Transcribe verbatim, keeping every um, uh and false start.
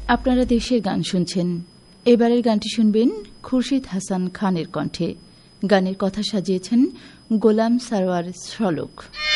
আপনারা দেশের গান শুনছেন। এবারের গানটি শুনবেন খুরশিদ হাসান খানের কণ্ঠে। গানের কথা সাজিয়েছেন গোলাম সারওয়ার শলক।